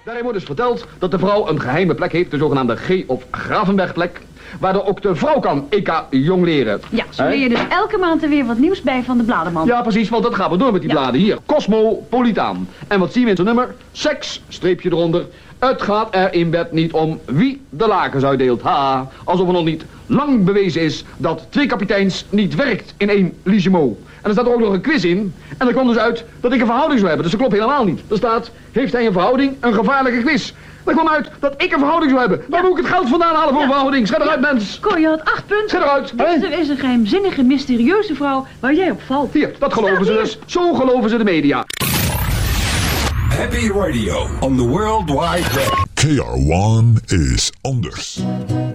Daarin wordt dus verteld dat de vrouw een geheime plek heeft, de zogenaamde G- of Gravenbergplek, waar ook de vrouw kan, EK jong leren. Ja, zo leer je dus elke maand er weer wat nieuws bij van de bladerman. Ja, precies, want dat gaan we door met die bladen. Hier, Cosmopolitaan. En wat zien we in zijn nummer? Seks, streepje eronder. Het gaat er in bed niet om wie de lakens uitdeelt. Ha, alsof er nog niet lang bewezen is dat 2 kapiteins niet werkt in 1 Ligemo. En er staat er ook nog een quiz in. En er kwam dus uit dat ik een verhouding zou hebben. Dus dat klopt helemaal niet. Er staat, heeft hij een verhouding? Een gevaarlijke quiz. Er kwam uit dat ik een verhouding zou hebben. Waar moet ik het geld vandaan halen voor een verhouding? Schet eruit, mens. Cor, je had 8 punten. Schet eruit. Dus er is een geheimzinnige, mysterieuze vrouw waar jij op valt. Hier, dat geloven ze dus. Zo geloven ze de media. Happy Radio on the World Wide Web. KR1 is anders.